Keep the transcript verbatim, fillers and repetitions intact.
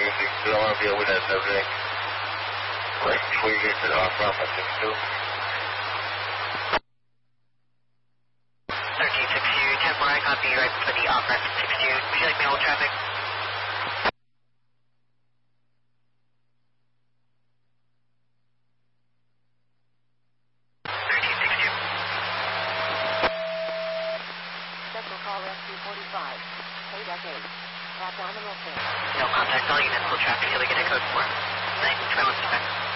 you don't want to be over that subject. Right before you get to the off-ramp at six two. thirteen six two, ten four, I copy right before the off-ramp at six two. Would you like me to hold traffic? thirteen six two. Central call rescue forty-five. K eight. Abdominal pain. No contact, all units, hold traffic till we get a code for. Thanks, travel inspect.